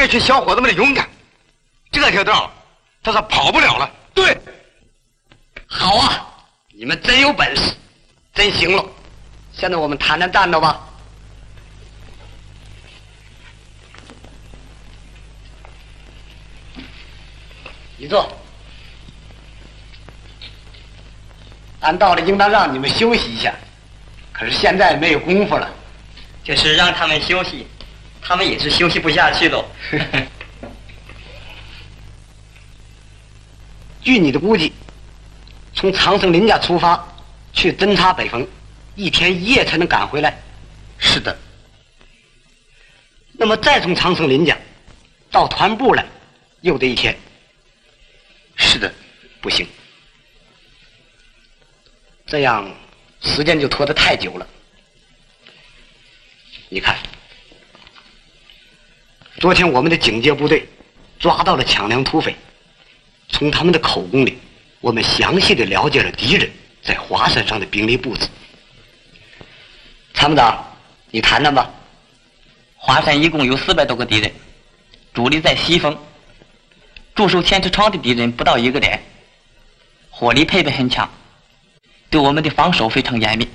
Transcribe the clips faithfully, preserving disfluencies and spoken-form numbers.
这群小伙子们的勇敢，这条道他是跑不了了。 对，好啊，你们真有本事，真行了。现在我们谈谈战斗吧。你坐。按道理应当让你们休息一下，可是现在没有功夫了。 就是让他们休息，他们也是休息不下去喽。 据你的估计，从长生林家出发去侦察北风，一天一夜才能赶回来。 是的。 那么再从长生林家到团部来，又得一天。 是的。 不行，这样时间就拖得太久了。你看，昨天我们的警戒部队抓到了抢粮土匪，从他们的口供里，我们详细的了解了敌人在华山上的兵力布置。参谋长，你谈谈吧。 华山一共有四百多个敌人，主力在西峰，驻守千尺窗的敌人不到一个连，火力配备很强，对我们的防守非常严密。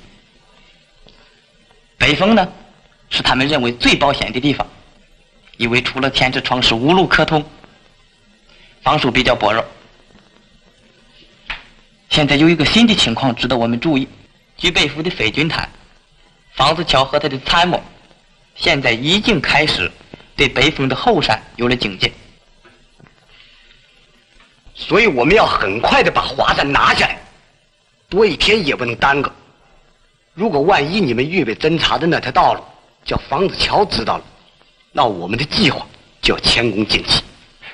北峰呢，是他们认为最保险的地方，因为除了千尺窗是无路可通，防守比较薄弱。现在有一个新的情况值得我们注意，据北府的匪军谈，房子桥和他的参谋现在已经开始对北峰的后山有了警戒， 所以我们要很快的把华山拿下来，多一天也不能耽搁。如果万一你们预备侦察的那条道路叫房子桥知道了，那我们的计划就要前功尽弃。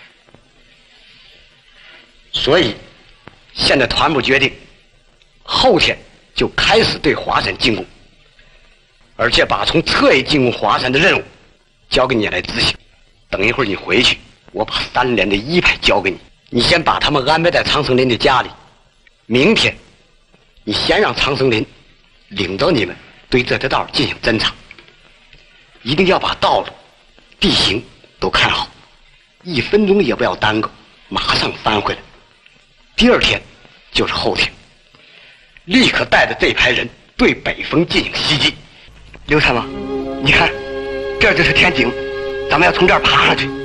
所以现在团部决定后天就开始对华山进攻，而且把从侧翼进攻华山的任务交给你来执行。等一会儿你回去，我把三连的一排交给你，你先把他们安排在长生林的家里。明天你先让长生林领着你们对这条道进行侦查，一定要把道路地形都看好，一分钟也不要耽搁，马上翻回来。第二天就是后天，立刻带着这排人对北峰进行袭击。刘参谋，你看，这就是天井，咱们要从这儿爬上去。